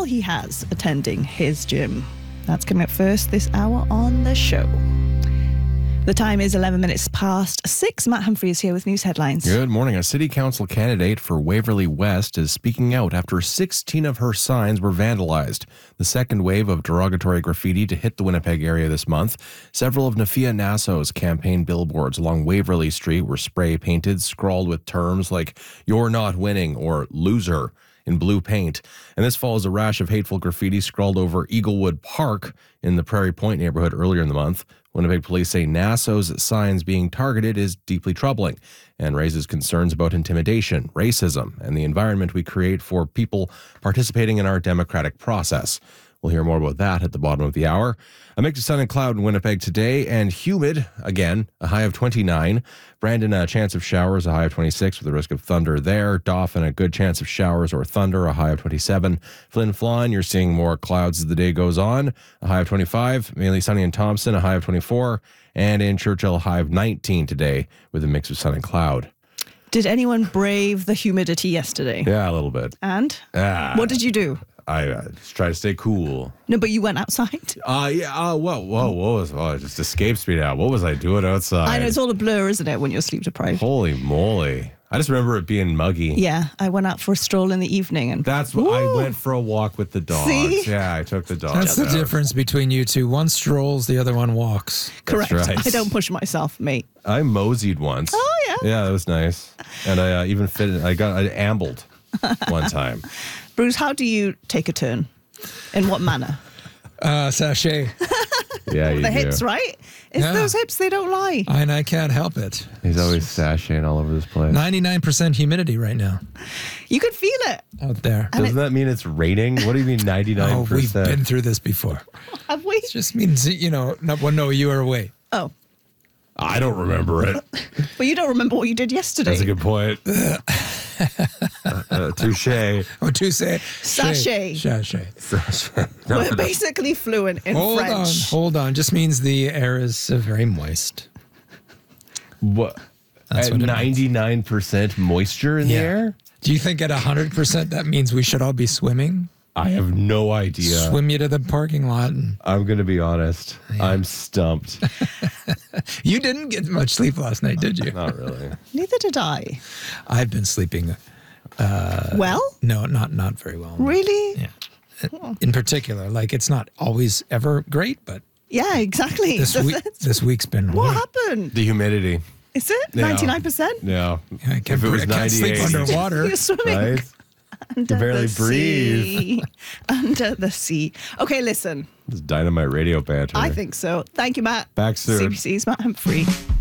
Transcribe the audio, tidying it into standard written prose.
well he has attending his gym. That's coming up first this hour on the show. The time is 11 minutes past 6. Matt Humphrey is here with news headlines. Good morning. A city council candidate for Waverly West is speaking out after 16 of her signs were vandalized. The second wave of derogatory graffiti to hit the Winnipeg area this month. Several of Nafia Nasso's campaign billboards along Waverly Street were spray painted, scrawled with terms like "You're not winning" or "loser" in blue paint. And this follows a rash of hateful graffiti scrawled over Eaglewood Park in the Prairie Point neighborhood earlier in the month. Winnipeg police say Nasso's signs being targeted is deeply troubling and raises concerns about intimidation, racism, and the environment we create for people participating in our democratic process. We'll hear more about that at the bottom of the hour. A mix of sun and cloud in Winnipeg today, and humid again, a high of 29. Brandon, a chance of showers, a high of 26 with a risk of thunder there. Dauphin, a good chance of showers or thunder, a high of 27. Flin Flon, you're seeing more clouds as the day goes on, a high of 25. Mainly sunny in Thompson, a high of 24. And in Churchill, a high of 19 today with a mix of sun and cloud. Did anyone brave the humidity yesterday? Yeah, a little bit. And? What did you do? I just try to stay cool. No, but you went outside? It just escapes me now. What was I doing outside? I know, it's all a blur, isn't it, when you're sleep deprived? Holy moly. I just remember it being muggy. Yeah, I went out for a stroll in the evening. And that's what I went for a walk with the dogs. See? Yeah, I took the dogs. That's the difference between you two. One strolls, the other one walks. Correct. Right. I don't push myself, mate. I moseyed once. Oh, yeah. Yeah, that was nice. And I even I ambled one time. Bruce, how do you take a turn? In what manner? Sachet. Yeah, you The do. hips, right? It's those hips, they don't lie. And I can't help it. He's always sashaying all over this place. 99% humidity right now You could feel it. out there. Doesn't that mean it's raining? What do you mean 99%? Oh, we've been through this before. Have we? It just means, no, you are away. Oh, I don't remember it. but you don't remember what you did yesterday. That's a good point. Touche. Oh, to say. Sachet. Sachet. We're basically fluent in French. Hold on. Just means the air is very moist. What? That's At what it means. 99% moisture in the air? Do you think at 100% that means we should all be swimming? I have no idea. Swim you to the parking lot. And I'm going to be honest. I'm stumped. you didn't get much sleep last night, did you? Not really. Neither did I. I've been sleeping. Well? No, not very well. Really? Yeah. In particular, it's not always ever great, but Yeah, exactly. this week's been. What happened? The humidity. Is it? Yeah. 99%? Yeah. I can't, If it was I can't sleep 98. underwater. You're swimming Right? under barely the breathe. sea. Under the sea. Okay, listen. It's dynamite radio banter. I think so. Thank you, Matt. Back soon. CBC's Matt Humphrey.